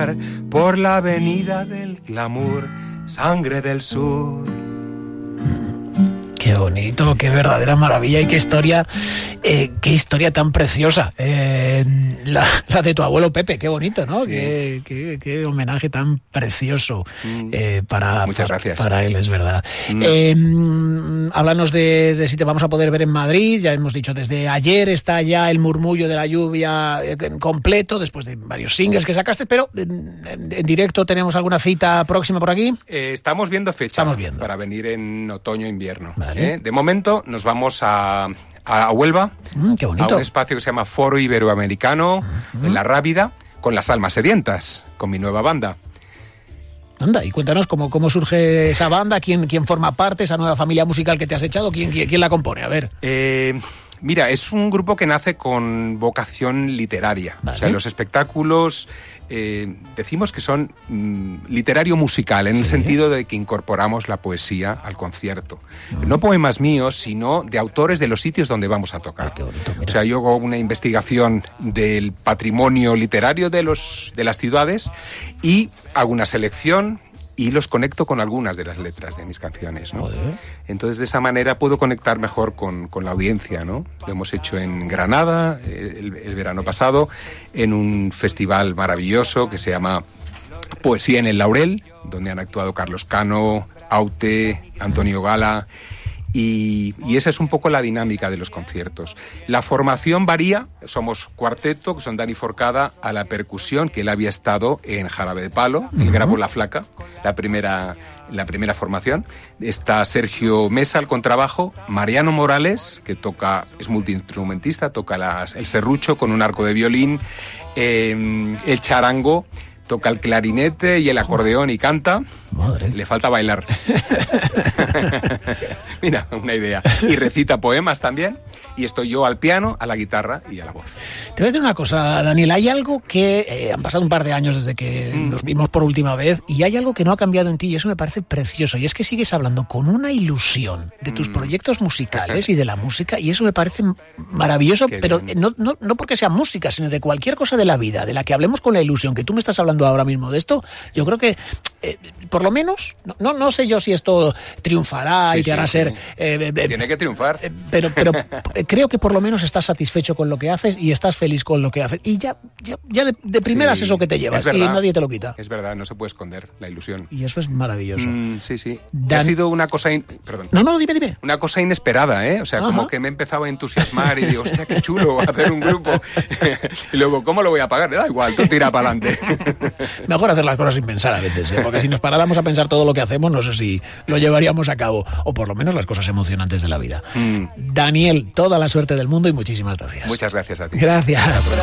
caminar por la avenida del glamour, sangre del sur. Qué bonito, qué verdadera maravilla y qué historia tan preciosa. La de tu abuelo Pepe, qué bonito, ¿no? Sí. Qué homenaje tan precioso Muchas gracias. Para él, es verdad. Háblanos de si te vamos a poder ver en Madrid. Ya hemos dicho, desde ayer está ya el Murmullo de la Lluvia completo, después de varios singles que sacaste, pero en directo tenemos alguna cita próxima por aquí. Estamos viendo fecha para venir en otoño-invierno. Vale. De momento nos vamos a Huelva, qué bonito. a un espacio que se llama Foro Iberoamericano, en La Rábida, con Las Almas Sedientas, con mi nueva banda. Anda, y cuéntanos cómo surge esa banda, quién forma parte, esa nueva familia musical que te has echado, quién la compone, a ver. Mira, es un grupo que nace con vocación literaria. Vale. O sea, los espectáculos decimos que son literario-musical, en el sentido de que incorporamos la poesía al concierto. No poemas míos, sino de autores de los sitios donde vamos a tocar. Qué bonito, o sea, yo hago una investigación del patrimonio literario de las ciudades y hago una selección y los conecto con algunas de las letras de mis canciones, ¿no? Entonces, de esa manera puedo conectar mejor con la audiencia, ¿no? Lo hemos hecho en Granada el verano pasado, en un festival maravilloso que se llama Poesía en el Laurel, donde han actuado Carlos Cano, Aute, Antonio Gala. Y esa es un poco la dinámica de los conciertos. La formación varía, somos cuarteto, que son Dani Forcada a la percusión, que él había estado en Jarabe de Palo, él grabó La Flaca, la primera formación. Está Sergio Mesa al contrabajo, Mariano Morales, que es multiinstrumentista, toca el serrucho con un arco de violín, el charango, toca el clarinete y el acordeón y canta. Madre. Le falta bailar. Mira, una idea. Y recita poemas también. Y estoy yo al piano, a la guitarra y a la voz. Te voy a decir una cosa, Daniel. Hay algo que han pasado un par de años desde que nos vimos por última vez y hay algo que no ha cambiado en ti y eso me parece precioso. Y es que sigues hablando con una ilusión de tus proyectos musicales y de la música y eso me parece maravilloso. Qué pero no porque sea música, sino de cualquier cosa de la vida, de la que hablemos con la ilusión que tú me estás hablando ahora mismo de esto. Yo creo que por lo menos, no sé yo si esto triunfará y te hará ser... Tiene que triunfar. Pero creo que por lo menos estás satisfecho con lo que haces y estás feliz con lo que haces. Y ya de primeras eso que te llevas y nadie te lo quita. Es verdad, no se puede esconder la ilusión. Y eso es maravilloso. Sí. Ha sido una cosa... Perdón. No, dime. Una cosa inesperada, ¿eh? O sea, como que me he empezado a entusiasmar y digo, hostia, qué chulo hacer un grupo. Y luego, ¿cómo lo voy a pagar? Da igual, tú tira para adelante. Mejor hacer las cosas sin pensar a veces, ¿eh? Porque si nos paráramos a pensar todo lo que hacemos, no sé si lo llevaríamos a cabo, o por lo menos las cosas emocionantes de la vida. Daniel, toda la suerte del mundo y muchísimas gracias. Muchas gracias a ti. Gracias.